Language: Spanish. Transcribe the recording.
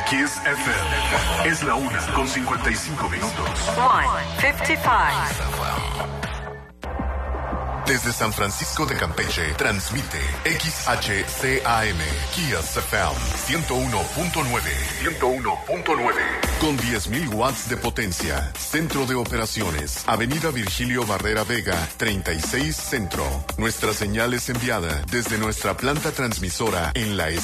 Kiss FM. Es la 1:55. 1:55. Desde San Francisco de Campeche, transmite XHCAM, Kiss FM 101.9. 101.9. Con 10.000 watts de potencia. Centro de operaciones. Avenida Virgilio Barrera Vega, 36 Centro. Nuestra señal es enviada desde nuestra planta transmisora en la